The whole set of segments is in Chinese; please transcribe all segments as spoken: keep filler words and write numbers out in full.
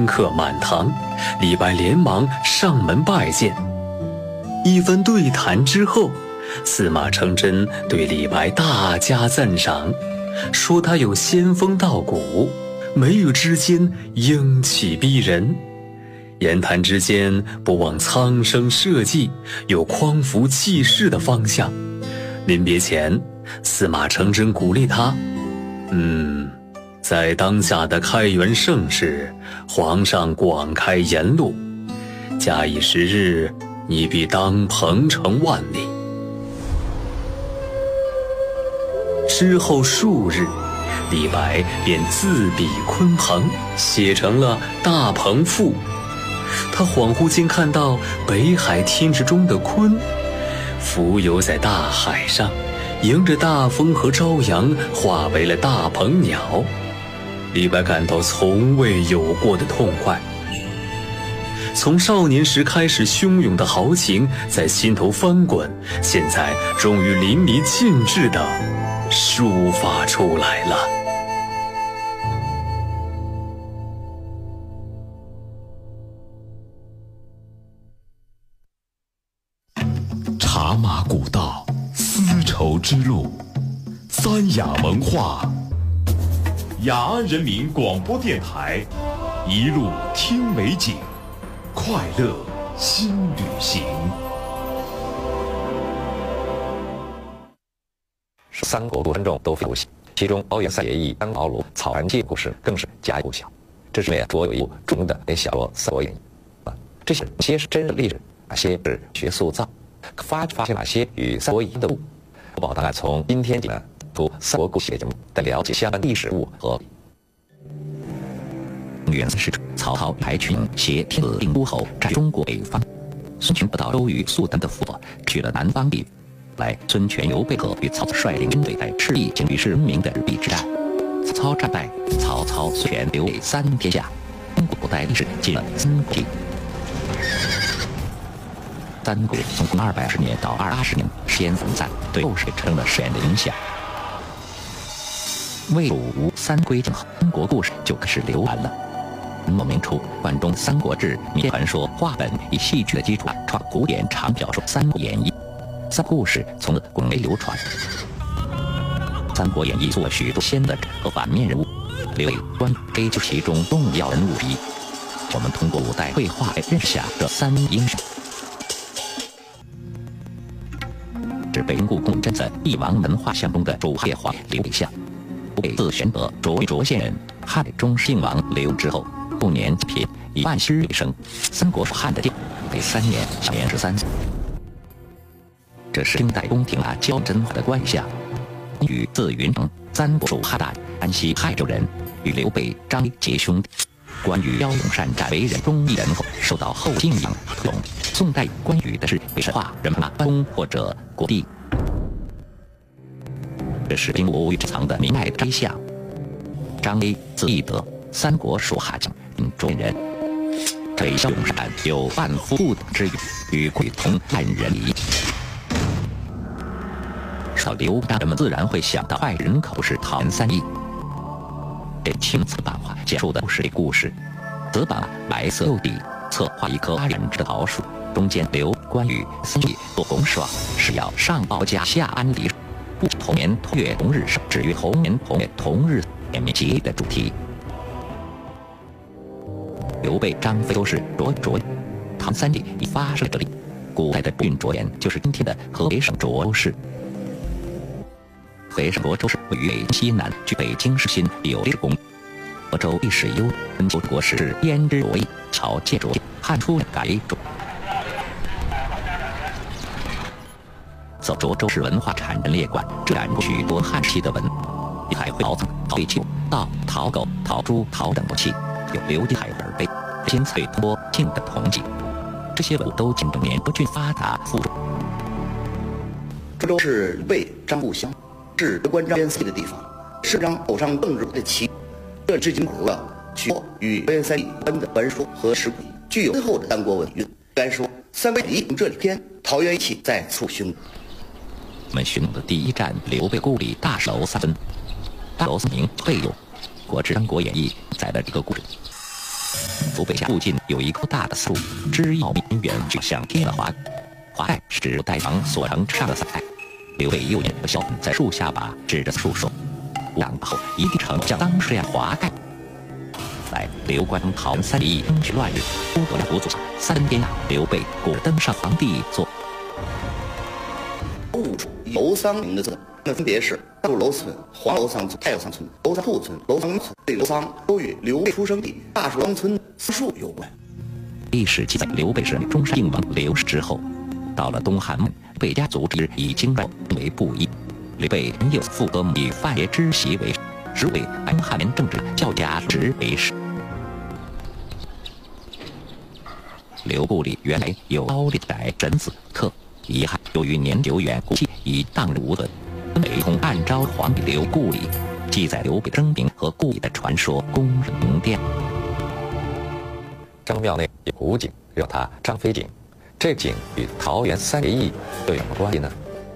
客满堂，李白连忙上门拜见。一番对谈之后，司马承祯对李白大加赞赏，说他有仙风道骨，眉宇之间英气逼人，言谈之间不忘苍生社稷，有匡扶济世的方向。临别前，司马承祯鼓励他，嗯，在当下的开元盛世，皇上广开言路，假以时日，你必当鹏程万里。之后数日，李白便自比鲲鹏，写成了《大鹏赋》。他恍惚间看到北海天池中的鲲，浮游在大海上，迎着大风和朝阳，化为了大鹏鸟。李白感到从未有过的痛快。从少年时开始汹涌的豪情在心头翻滚，现在终于淋漓尽致地抒发出来了。 茶马古道，丝绸之路，三雅文化，雅安人民广播电台，一路听美景，快乐新旅行。 三国故观众都非常熟悉，其中包圆三结义、三敖鲁、草船借故事更是家喻户晓。这是因为卓有一部著名的小说《三国演义》啊，这些些是真实历史，哪些是学塑造，发发现哪些与三国一样的物。我保大概从今天起呢，读三国故事节目，再了解相关历史物和。元四世，曹操派群挟天子令诸侯占中国北方，孙权得到周瑜、苏丹的辅佐，去了南方地域。来，孙权、刘备和与曹操率领军队在赤壁经历是闻名的赤壁之战。曹操战败，曹操、孙权、刘备三天下，中国古代历史进了三国期。三国从公二百二十年到二八十年，时间分散，对后世产生了深远的影响。魏蜀吴三归正后，三国故事就开始流传了。明末明初，万中《三国志》民间传说话本以戏剧的基础创古典长小说《三国演义》。三故事从此广为流传。《三国演义》做了许多鲜的和反面人物，刘备、关羽就其中重要人物之一。我们通过古代绘画来认识下这三英雄。是北京故宫镇的帝王门画像中的主列皇刘备像。刘备字玄德，涿州县人，汉中姓王刘之后，不年贫，以万师为生。三国属汉的帝北三年，享年十三岁。这是清代宫廷啊焦真画的官相，与字云成，三国属汉代安西汉州人，与刘备、张飞结兄弟。关羽骁勇善战，为人忠义仁厚，受到后晋仰推崇。宋代关羽的是被神话人马关公或者国帝。这是兵无与藏的明代摘像。张飞字翼德，三国属汉将，并中人。这骁勇善战，有万夫不挡之语，与关羽同万人敌。说到刘备，人们自然会想到坏人口是桃园三义。这青瓷版画讲述的是这故事。此版白色釉底，侧画一棵八人枝的桃树，中间刘关羽三义做红霜，是要上报家下安离。不同年同月同日生，至于同年同月同日天灭节的主题。刘备、张飞都是涿州，唐三义已发生这里。古代的郡涿县就是今天的河北省涿州市。河北省涿州市位于北京西南，距北京市心有六十公里。涿州历史悠久，九国时燕之涿邑，朝借涿，汉初改涿。走涿州市文化产陈列馆，这展出许多汉期的文，还会陶瓷、陶废器、稻、陶狗、陶猪、陶等器，有刘金海耳杯、金翠托镜的铜器，这些文物都见证年国郡发达富庶。 涿州是刘备、张故乡，是关张边塞的地方，是张口上邓日的旗。这至今保留了许多与边塞有关的传说和史古，具有深厚的三国文韵。该说《三国演义》从这里篇桃园一起再次汹。 我们寻访的第一站，刘备故里大石楼三分。大楼四名备有《国志三国演义》载的这个故事。 刘备家附近有一棵大的树，枝要绵远，就像贴了华华盖，是指带房所成上的伞盖。刘备右眼不笑，在树下把指着树说：“两后一定成像当时这样华盖。”来，刘关张讨三结义，争取乱日，诸葛亮辅佐三边大，刘备故登上皇帝座。 五处楼桑名的字，那分别是大树楼村、黄楼桑村、太楼桑村、楼桑兔村、楼桑村。这楼桑都与刘备出生地大树楼村桑树有关。 历史记载，刘备是中山靖王刘氏之后，到了东汉末，备家族之已经转为布衣。刘备又复哥以范爷之袭为实为安汉年政治教家职为氏。刘故里原来有高丽宅神子特，遗憾由于年久远故已荡然无存。北空暗招皇帝刘故里，记载刘备生平和故里的传说，公认名殿。 张庙内有古井，叫它张飞井。这井与桃园三结义又有什么关系呢？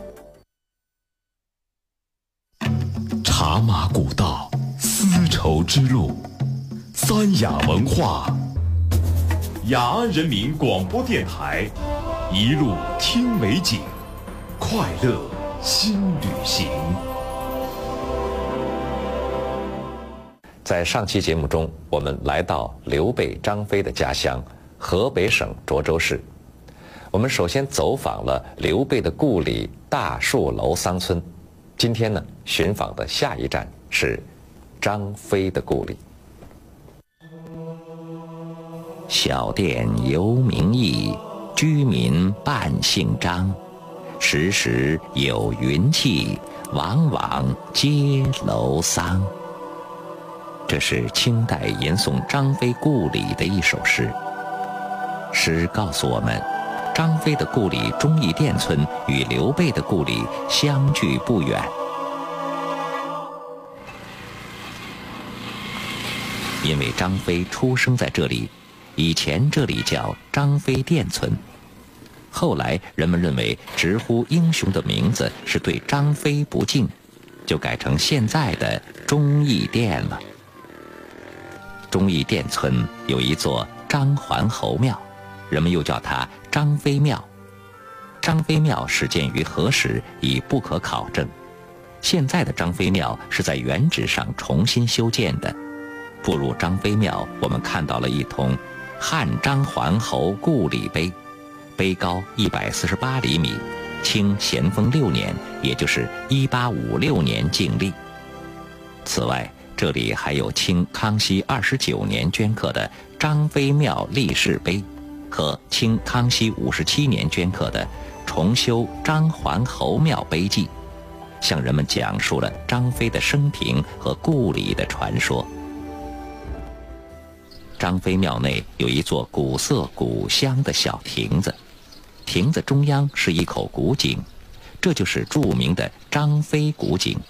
茶马古道，丝绸之路，三雅文化。雅安人民广播电台，一路听美景，快乐新旅行。 在上期节目中，我们来到刘备、张飞的家乡河北省涿州市。我们首先走访了刘备的故里大树楼桑村。今天呢，寻访的下一站是张飞的故里。 小店犹名义，居民半姓张。时时有云气，往往皆楼桑。这是清代吟诵张飞故里的一首诗。诗告诉我们，张飞的故里忠义店村与刘备的故里相距不远。因为张飞出生在这里，以前这里叫张飞店村。后来人们认为直呼英雄的名字是对张飞不敬，就改成现在的忠义店了。忠义店村有一座张桓侯庙，人们又叫它张飞庙。张飞庙始建于何时已不可考证，现在的张飞庙是在原址上重新修建的。步入张飞庙，我们看到了一通汉张桓侯故里碑，碑高一百四十八厘米，清咸丰六年，也就是一八五六年净立。此外，这里还有清康熙二十九年镌刻的张飞庙立誓碑，和清康熙五十七年镌刻的重修张桓侯庙碑记，向人们讲述了张飞的生平和故里的传说。张飞庙内有一座古色古香的小亭子，亭子中央是一口古井，这就是著名的张飞古井。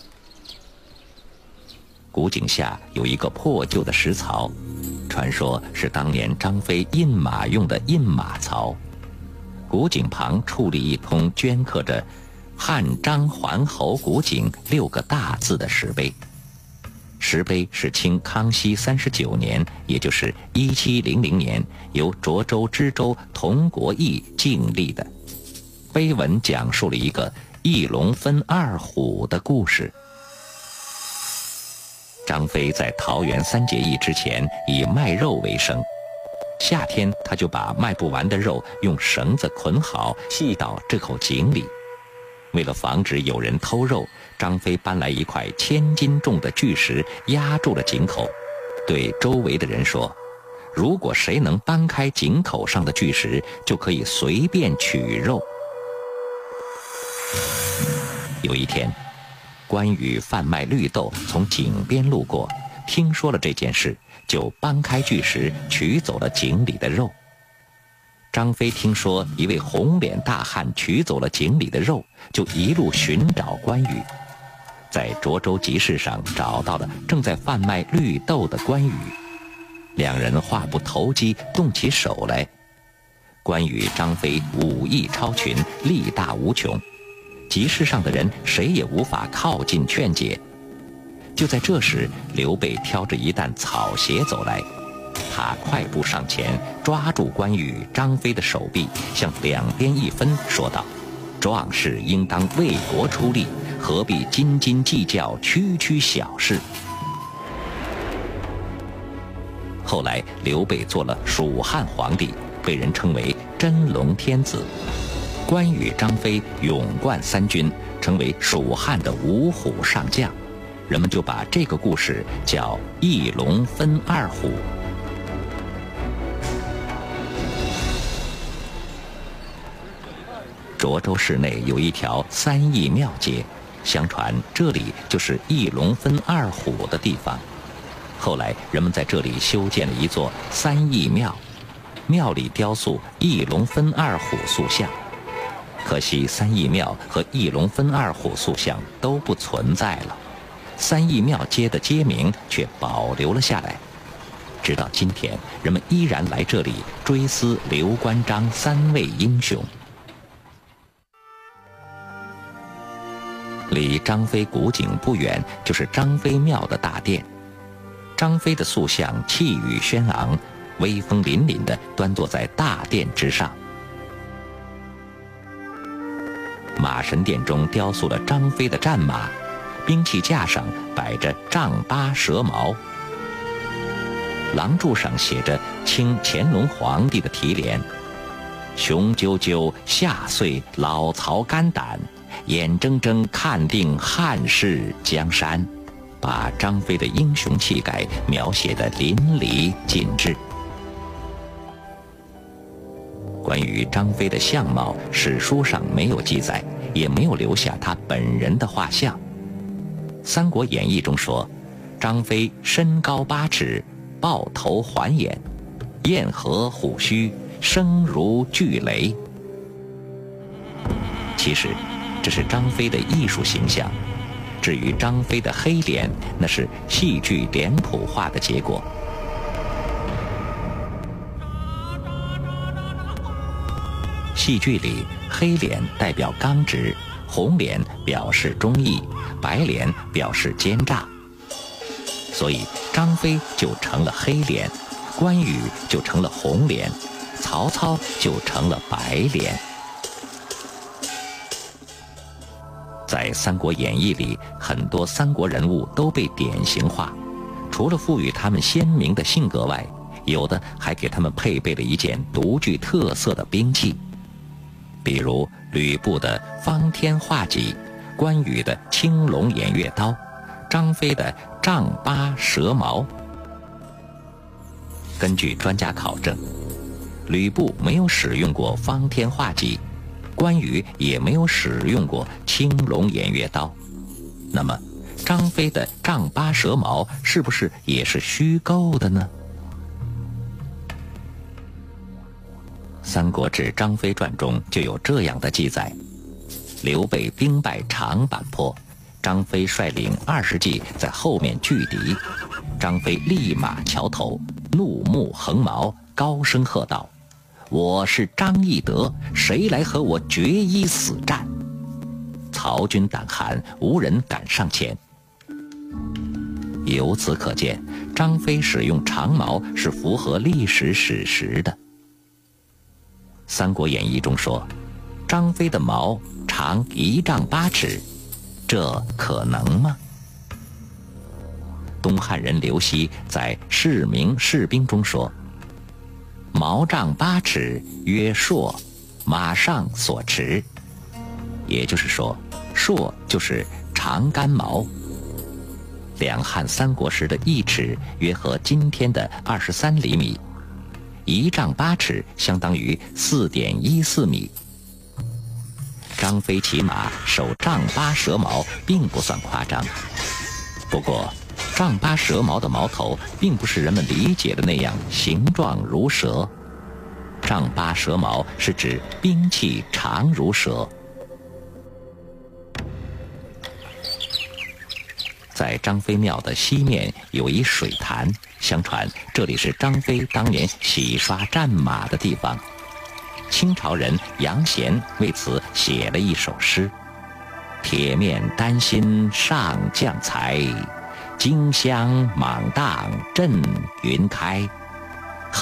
古井下有一个破旧的石槽，传说是当年张飞印马用的印马槽。古井旁矗立一通镌刻着汉张桓侯古井六个大字的石碑。石碑是清康熙三十九年，也就是一七零零年，由涿州知州童国义敬立的。碑文讲述了一个一龙分二虎的故事。张飞在桃园三结义之前以卖肉为生，夏天他就把卖不完的肉用绳子捆好，系到这口井里。为了防止有人偷肉，张飞搬来一块千斤重的巨石压住了井口，对周围的人说，如果谁能搬开井口上的巨石，就可以随便取肉。有一天，关羽贩卖绿豆从井边路过，听说了这件事，就搬开巨石取走了井里的肉。张飞听说一位红脸大汉取走了井里的肉，就一路寻找关羽，在涿州集市上找到了正在贩卖绿豆的关羽。两人话不投机，动起手来。关羽、张飞武艺超群，力大无穷，集市上的人谁也无法靠近劝解。就在这时，刘备挑着一担草鞋走来， 他快步上前，抓住关羽、张飞的手臂，向两边一分，说道：“壮士应当为国出力，何必斤斤计较区区小事？”后来，刘备做了蜀汉皇帝，被人称为真龙天子。关羽、张飞勇冠三军，成为蜀汉的五虎上将，人们就把这个故事叫“一龙分二虎”。涿州市内有一条三义庙街，相传这里就是一龙分二虎的地方。后来人们在这里修建了一座三义庙，庙里雕塑一龙分二虎塑像。可惜三义庙和一龙分二虎塑像都不存在了，三义庙街的街名却保留了下来。直到今天，人们依然来这里追思刘关张三位英雄。离张飞古井不远，就是张飞庙的大殿。张飞的塑像气宇轩昂，威风凛凛地端坐在大殿之上。马神殿中雕塑了张飞的战马，兵器架上摆着丈八蛇矛，廊柱上写着清乾隆皇帝的题联：“雄赳赳下遂老曹肝胆，眼睁睁看定汉室江山”，把张飞的英雄气概描写得淋漓尽致。关于张飞的相貌，史书上没有记载，也没有留下他本人的画像。《三国演义》中说，张飞身高八尺，豹头环眼，燕颌虎须，声如巨雷。其实，这是张飞的艺术形象。至于张飞的黑脸，那是戏剧脸谱化的结果。戏剧里，黑脸代表刚直，红脸表示忠义，白脸表示奸诈。所以张飞就成了黑脸，关羽就成了红脸，曹操就成了白脸。在《三国演义》里，很多三国人物都被典型化，除了赋予他们鲜明的性格外，有的还给他们配备了一件独具特色的兵器。比如吕布的方天画戟，关羽的青龙偃月刀，张飞的丈八蛇矛。根据专家考证，吕布没有使用过方天画戟，关羽也没有使用过青龙偃月刀。那么张飞的丈八蛇矛是不是也是虚构的呢？《三国志·张飞传》中就有这样的记载：刘备兵败长坂坡，张飞率领二十骑在后面拒敌，张飞立马桥头，怒目横矛，高声喝道：“我是张翼德，谁来和我决一死战？”曹军胆寒，无人敢上前。由此可见，张飞使用长矛是符合历史史实的。《三国演义》中说，张飞的矛长一丈八尺，这可能吗？东汉人刘熙在《释明释兵》中说：“矛丈八尺，曰槊，马上所持。”也就是说，槊就是长杆矛。两汉三国时的一尺约合今天的二十三厘米，一丈八尺相当于四点一四米。张飞骑马手丈八蛇矛并不算夸张，不过丈八蛇矛的矛头并不是人们理解的那样形状如蛇，丈八蛇矛是指兵器长如蛇。在张飞庙的西面有一水潭，相传这里是张飞当年洗刷战马的地方。清朝人杨贤为此写了一首诗：“铁面丹心上将才，荆襄莽荡震云开。